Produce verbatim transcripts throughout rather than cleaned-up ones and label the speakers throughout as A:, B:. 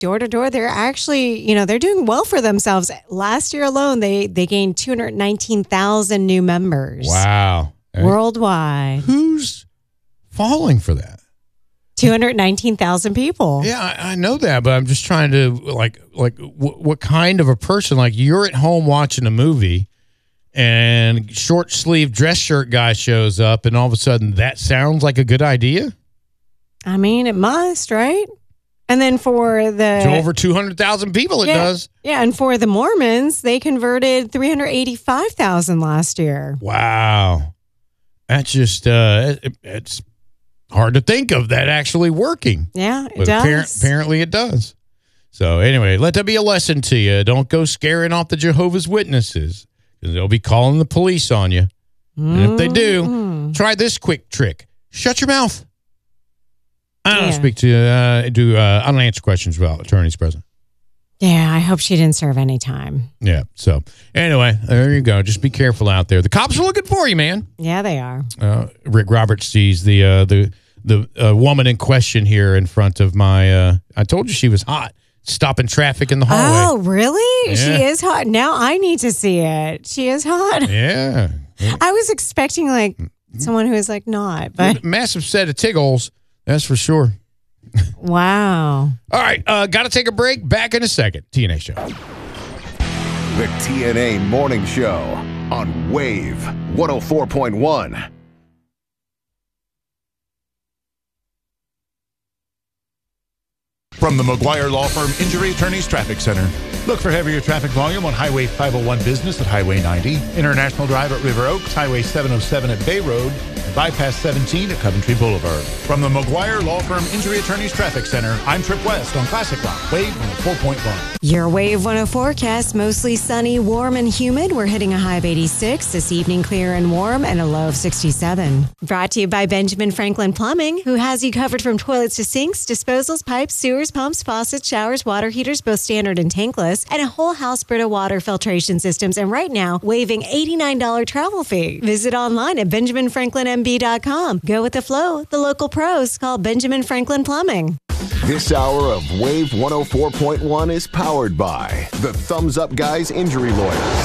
A: door to door. They're actually, you know, they're doing well for themselves. Last year alone, they they gained two hundred nineteen thousand new members.
B: Wow.
A: Worldwide.
B: Who's falling for that?
A: two hundred nineteen thousand people.
B: Yeah, I, I know that, but I'm just trying to, like, like w- what kind of a person, like, you're at home watching a movie and short sleeve dress shirt guy shows up and all of a sudden that sounds like a good idea?
A: I mean, it must, right? And then for the...
B: To over two hundred thousand people, it
A: yeah,
B: does.
A: Yeah, and for the Mormons, they converted three hundred eighty-five thousand last year.
B: Wow. That's just, uh, it, it's hard to think of that actually working.
A: Yeah, it
B: but
A: does.
B: Appar- apparently it does. So anyway, let that be a lesson to you. Don't go scaring off the Jehovah's Witnesses because they'll be calling the police on you. Mm-hmm. And if they do, try this quick trick. Shut your mouth. I don't yeah. speak to, uh, do, uh, I don't answer questions about attorneys present.
A: Yeah, I hope she didn't serve any time.
B: Yeah. So anyway, there you go. Just be careful out there. The cops are looking for you, man.
A: Yeah, they are.
B: Uh, Rick Roberts sees the uh, the the uh, woman in question here in front of my. Uh, I told you she was hot, stopping traffic in the hallway.
A: Oh, really?
B: Yeah.
A: She is hot. Now I need to see it. She is hot.
B: Yeah.
A: I was expecting like someone who is like not, but
B: massive set of tiggles. That's for sure.
A: Wow.
B: All right. Uh, got to take a break. Back in a second. T N A Show.
C: The T N A Morning Show on Wave one oh four point one.
D: From the McGuire Law Firm Injury Attorneys Traffic Center. Look for heavier traffic volume on Highway five oh one Business at Highway ninety, International Drive at River Oaks, Highway seven oh seven at Bay Road, and Bypass seventeen at Coventry Boulevard. From the McGuire Law Firm Injury Attorneys Traffic Center, I'm Trip West on Classic Rock, Wave one oh four point one.
A: Your Wave one oh forecast, mostly sunny, warm, and humid. We're hitting a high of eighty-six. This evening, clear and warm, and a low of sixty-seven. Brought to you by Benjamin Franklin Plumbing, who has you covered from toilets to sinks, disposals, pipes, sewers, pumps, faucets, showers, water heaters, both standard and tankless, and a whole house Brita water filtration systems. And right now, waiving eighty-nine dollars travel fee. Visit online at benjamin franklin m b dot com. Go with the flow. The local pros. Call Benjamin Franklin Plumbing.
C: This hour of Wave one oh four point one is powered by the Thumbs Up Guys Injury Lawyers.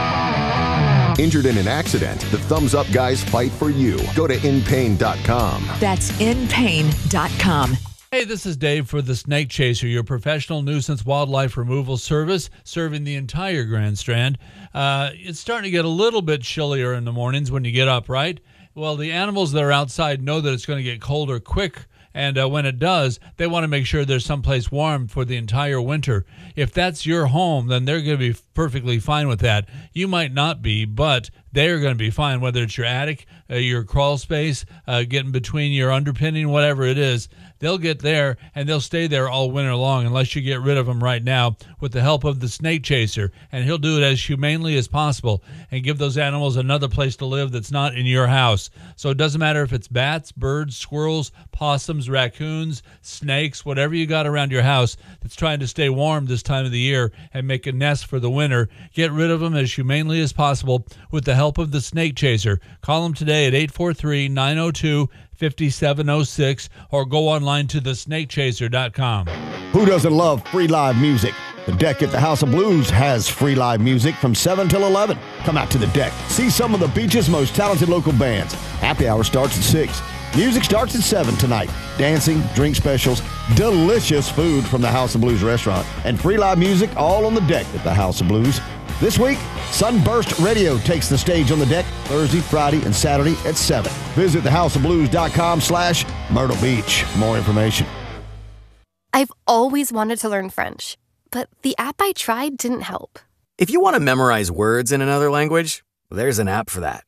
C: Injured in an accident, the Thumbs Up Guys fight for you. Go to in pain dot com.
E: That's in pain dot com.
F: Hey, this is Dave for the Snake Chaser, your professional nuisance wildlife removal service serving the entire Grand Strand. Uh, it's starting to get a little bit chillier in the mornings when you get up, right? Well, the animals that are outside know that it's going to get colder quick, and uh, when it does, they want to make sure there's someplace warm for the entire winter. If that's your home, then they're going to be perfectly fine with that. You might not be, but they're going to be fine, whether it's your attic, uh, your crawl space, uh, getting between your underpinning, whatever it is. They'll get there, and they'll stay there all winter long unless you get rid of them right now with the help of the Snake Chaser. And he'll do it as humanely as possible and give those animals another place to live that's not in your house. So it doesn't matter if it's bats, birds, squirrels, possums, raccoons, snakes, whatever you got around your house that's trying to stay warm this time of the year and make a nest for the winter. Get rid of them as humanely as possible with the help of the Snake Chaser. Call them today at eight four three, nine oh two, five seven oh six or go online to the snake chaser dot com.
G: Who doesn't love free live music? The Deck at the House of Blues has free live music from seven till eleven. Come out to the Deck. See some of the beach's most talented local bands. Happy hour starts at six. Music starts at seven tonight. Dancing, drink specials, delicious food from the House of Blues restaurant, and free live music all on the Deck at the House of Blues. This week, Sunburst Radio takes the stage on the Deck Thursday, Friday, and Saturday at seven. Visit the house of blues dot com slash Myrtle Beach. More information.
H: I've always wanted to learn French, but the app I tried didn't help.
I: If you want to memorize words in another language, there's an app for that.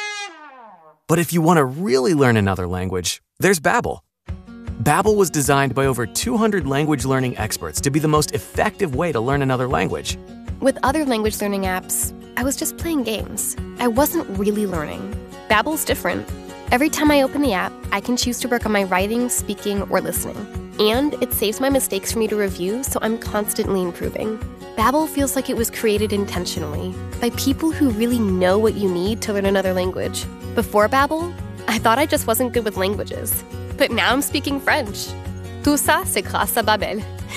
I: But if you want to really learn another language, there's Babbel. Babbel was designed by over two hundred language learning experts to be the most effective way to learn another language.
H: With other language learning apps, I was just playing games. I wasn't really learning. Babbel's different. Every time I open the app, I can choose to work on my writing, speaking, or listening. And it saves my mistakes for me to review, so I'm constantly improving. Babbel feels like it was created intentionally by people who really know what you need to learn another language. Before Babbel, I thought I just wasn't good with languages. But now I'm speaking French. Tout ça, c'est grâce à Babbel.